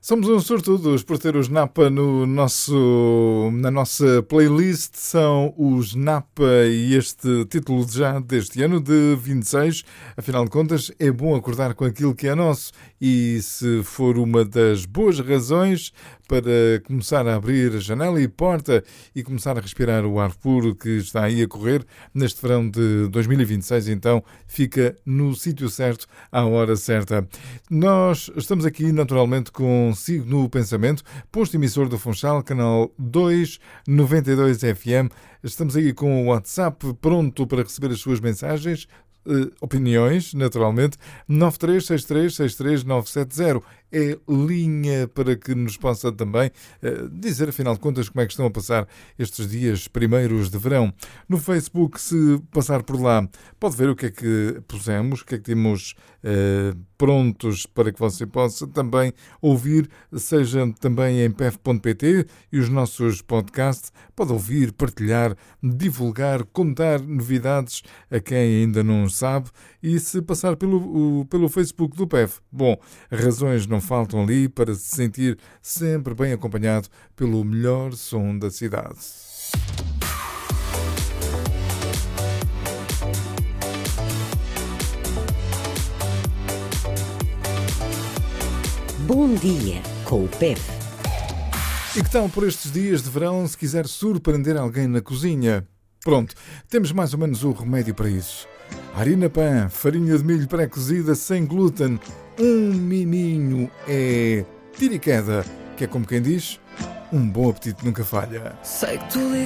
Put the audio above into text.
Somos uns sortudos por ter os Napa na nossa playlist. São os Napa e este título já deste ano de 26. Afinal de contas, é bom acordar com aquilo que é nosso e se for uma das boas razões para começar a abrir a janela e porta e começar a respirar o ar puro que está aí a correr neste verão de 2026, então fica no sítio certo, à hora certa. Nós estamos aqui naturalmente consigo no pensamento, posto emissor do Funchal, canal 292 FM. Estamos aí com o WhatsApp pronto para receber as suas mensagens, opiniões, naturalmente. 9363636970 é linha para que nos possa também dizer, afinal de contas, como é que estão a passar estes dias primeiros de verão. No Facebook, se passar por lá, pode ver o que é que pusemos, o que é que temos prontos para que você possa também ouvir, seja também em pf.pt e os nossos podcasts. Pode ouvir, partilhar, divulgar, contar novidades a quem ainda não sabe. E se passar pelo Facebook do PEF, bom, razões não faltam ali para se sentir sempre bem acompanhado pelo melhor som da cidade. Bom dia com o PEF. E que tal por estes dias de verão, se quiser surpreender alguém na cozinha? Pronto, temos mais ou menos o remédio para isso. Harina Pan, farinha de milho pré-cozida sem glúten, um miminho é tira e queda, que é como quem diz, um bom apetite nunca falha. Sei que tu